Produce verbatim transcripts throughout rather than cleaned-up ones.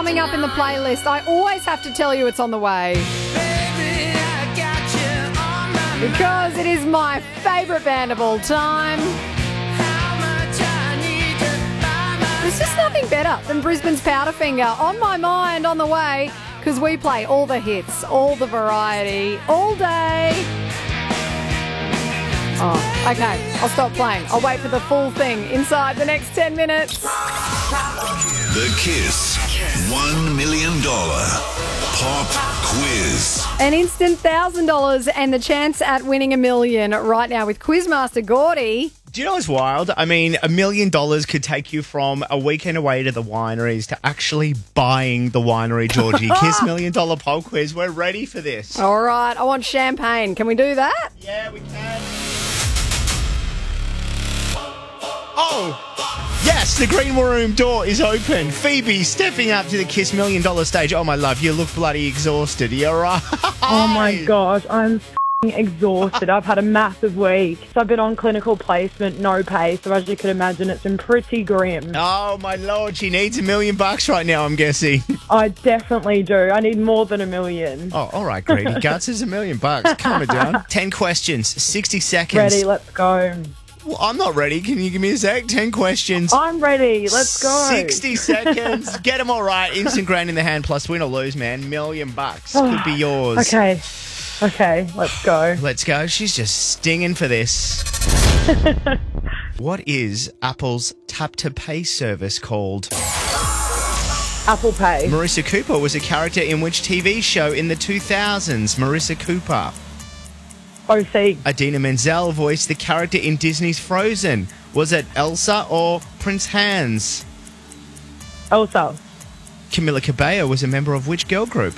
coming up in the playlist. I always have to tell you it's on the way. Because it is my favourite band of all time. There's just nothing better than Brisbane's Powderfinger. On my mind, on the way, because we play all the hits, all the variety, all day. Oh, okay, I'll stop playing. I'll wait for the full thing inside the next ten minutes. The Kiss one million dollars Pop Quiz. An instant one thousand dollars and the chance at winning a million right now with Quizmaster Gordy. Do you know what's wild? I mean, a million dollars could take you from a weekend away to the wineries to actually buying the winery, Georgie. Kiss Million Dollar Pop Quiz. We're ready for this. All right, I want champagne. Can we do that? Yeah, we can. Oh, yes, the green room door is open. Phoebe stepping up to the Kiss Million Dollar stage. Oh, my love, you look bloody exhausted. You're right. Oh, my gosh, I'm f***ing exhausted. I've had a massive week. So I've been on clinical placement, no pay, so as you can imagine, it's been pretty grim. Oh, my Lord, she needs a million bucks right now, I'm guessing. I definitely do. I need more than a million. Oh, all right, greedy guts is a million bucks. Calm it down. Ten questions, sixty seconds. Ready, let's go. Well, I'm not ready. Can you give me a sec? Ten questions. I'm ready. Let's go. sixty seconds. Get them all right. Instant grand in the hand plus win or lose, man. Million bucks. Could be yours. Okay. Okay, let's go. Let's go. She's just stinging for this. What is Apple's tap-to-pay service called? Apple Pay. Marissa Cooper was a character in which T V show in the two thousands? Marissa Cooper. O C. Idina Menzel voiced the character in Disney's Frozen. Was it Elsa or Prince Hans? Elsa. Camila Cabello was a member of which girl group?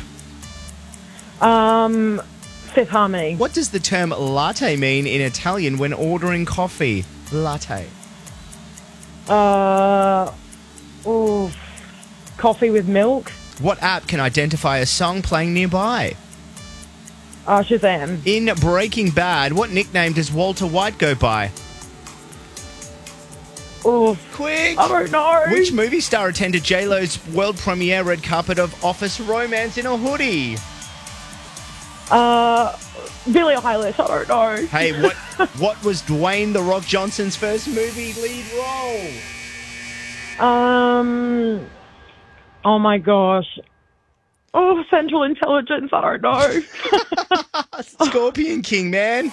Um, Fifth Harmony. What does the term latte mean in Italian when ordering coffee? Latte. Uh, ooh, coffee with milk. What app can identify a song playing nearby? Uh, Shazam. In Breaking Bad, what nickname does Walter White go by? Oh, Quick! I don't know. Which movie star attended J-Lo's world premiere red carpet of Office Romance in a Hoodie? Uh, Billie Eilish. I don't know. Hey, what what was Dwayne The Rock Johnson's first movie lead role? Um, oh my gosh. Oh, Central Intelligence. I don't know. Scorpion King, man.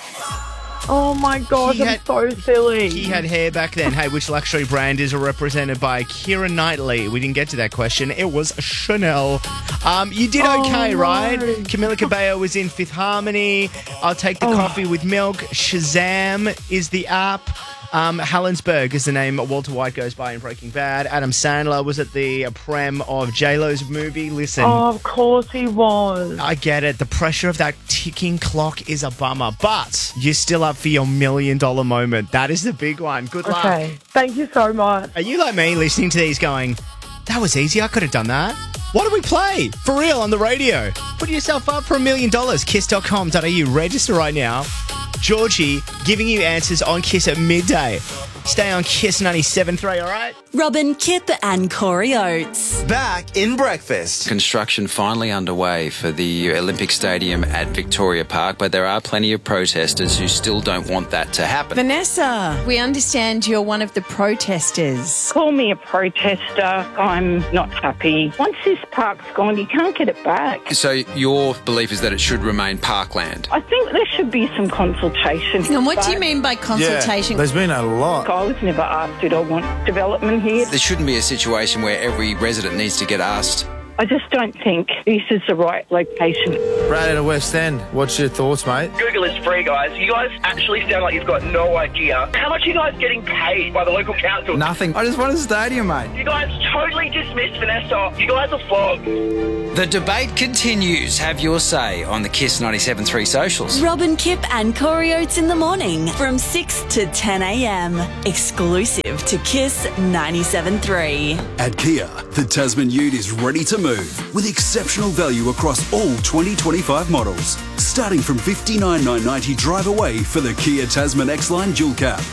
Oh my gosh, He I'm had- so silly. He had hair back then. Hey, which luxury brand is represented by Keira Knightley? We didn't get to that question. It was Chanel. Um, you did okay, Oh, right? no. Camila Cabello was in Fifth Harmony. I'll take the Oh. coffee with milk. Shazam is the app. Um, Helensburgh is the name Walter White goes by in Breaking Bad. Adam Sandler was at the prem of J-Lo's movie. Listen. Oh, of course he was. I get it. The pressure of that ticking clock is a bummer, but you're still up for your million dollar moment. That is the big one. Good luck. Okay, thank you so much. Are you like me listening to these going, that was easy, I could have done that? Why don't we play? For real, on the radio. Put yourself up for a million dollars. kiss dot com dot a u. Register right now. Georgie giving you answers on Kiss at midday. Stay on Kiss ninety-seven point three, all right? Robin, Kip and Corey Oates. Back in breakfast. Construction finally underway for the Olympic Stadium at Victoria Park, but there are plenty of protesters who still don't want that to happen. Vanessa, we understand you're one of the protesters. Call me a protester. I'm not happy. Once this park's gone, you can't get it back. So your belief is that it should remain parkland? I think there should be some consultation. And what do you But mean by consultation? Yeah, there's been a lot. I was never asked, did I want development here? There shouldn't be a situation where every resident needs to get asked. I just don't think this is the right location. Brad out of West End, what's your thoughts, mate? Google is free, guys. You guys actually sound like you've got no idea. How much are you guys getting paid by the local council? Nothing. I just want a stadium, mate. You guys totally dismissed Vanessa. You guys are flogged. The debate continues. Have your say on the Kiss ninety-seven point three socials. Robin, Kip and Corey Oates in the morning from six to ten a m. Exclusive to Kiss ninety-seven point three. At Kia, the Tasman Ute is ready to move with exceptional value across all twenty twenty-five models. Starting from fifty-nine thousand nine hundred ninety drive away for the Kia Tasman X-Line Dual Cab.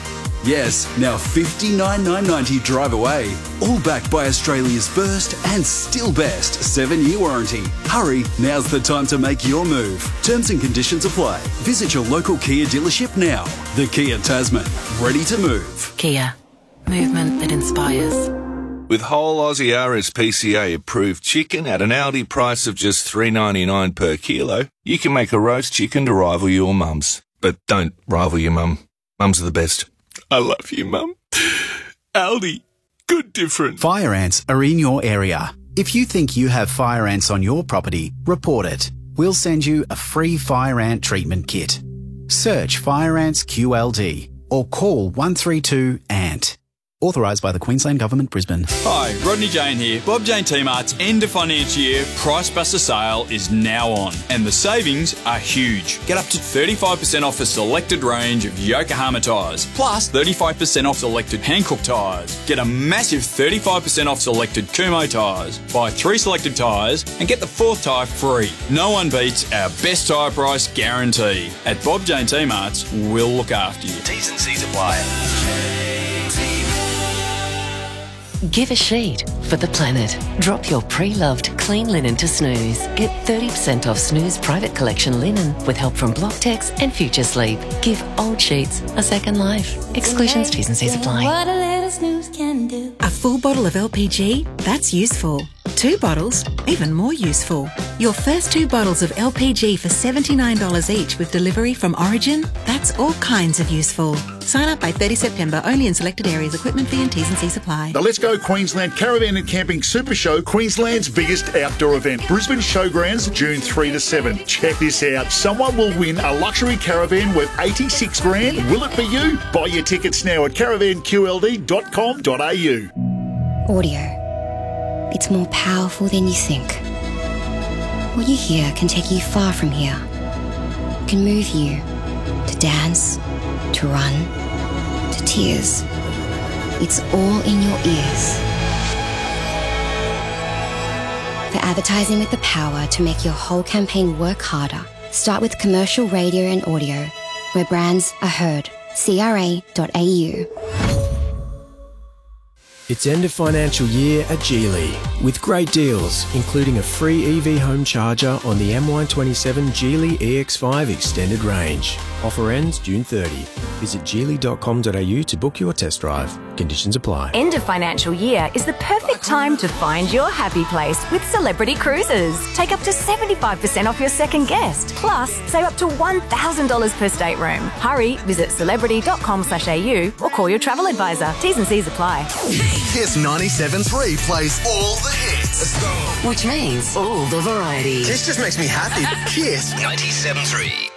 Yes, now fifty-nine thousand nine hundred ninety drive away. All backed by Australia's first and still best seven-year warranty. Hurry, now's the time to make your move. Terms and conditions apply. Visit your local Kia dealership now. The Kia Tasman, ready to move. Kia, movement that inspires. With whole Aussie R S P C A approved chicken at an Aldi price of just three dollars ninety-nine per kilo, you can make a roast chicken to rival your mum's. But don't rival your mum. Mums are the best. I love you, Mum. Aldi. Good different. Fire ants are in your area. If you think you have fire ants on your property, report it. We'll send you a free fire ant treatment kit. Search Fire Ants Q L D or call one three two A N T. Authorised by the Queensland Government, Brisbane. Hi, Rodney Jane here. Bob Jane T-Mart's end of financial year Price Buster sale is now on, and the savings are huge. Get up to thirty-five percent off a selected range of Yokohama tyres, plus thirty-five percent off selected Hankook tyres. Get a massive thirty-five percent off selected Kumho tyres. Buy three selected tyres and get the fourth tyre free. No one beats our best tyre price guarantee. At Bob Jane T-Mart's, we'll look after you. T's and C's apply. Give a sheet for the planet. Drop your pre-loved clean linen to Snooze. Get thirty percent off Snooze Private Collection linen with help from Blocktex and Future Sleep. Give old sheets a second life. Exclusions, T's and C's apply. What a little snooze can do. A full bottle of L P G? That's useful. Two bottles? Even more useful. Your first two bottles of L P G for seventy-nine dollars each with delivery from Origin? That's all kinds of useful. Sign up by thirtieth September, only in selected areas. Equipment fee and T's and C's apply. The Let's Go Queensland Caravan and Camping Super Show, Queensland's biggest outdoor event. Brisbane Showgrounds, June third to seventh. Check this out. Someone will win a luxury caravan worth eighty-six grand. Will it be you? Buy your tickets now at caravan q l d dot com dot a u. Audio. It's more powerful than you think. What you hear can take you far from here. It can move you to dance, to run, to tears. It's all in your ears. For advertising with the power to make your whole campaign work harder, start with commercial radio and audio, where brands are heard. c r a dot a u. It's end of financial year at Geely, with great deals, including a free E V home charger on the M Y twenty-seven Geely E X five Extended Range. Offer ends June thirtieth. Visit geely dot com dot a u to book your test drive. Conditions apply. End of financial year is the perfect time to find your happy place with Celebrity Cruises. Take up to seventy-five percent off your second guest. Plus, save up to one thousand dollars per stateroom. Hurry, visit celebrity dot com slash a u or call your travel advisor. T's and C's apply. Kiss ninety-seven point three plays all the hits. Let's go. Which means all the variety. This just makes me happy. Kiss ninety-seven point three.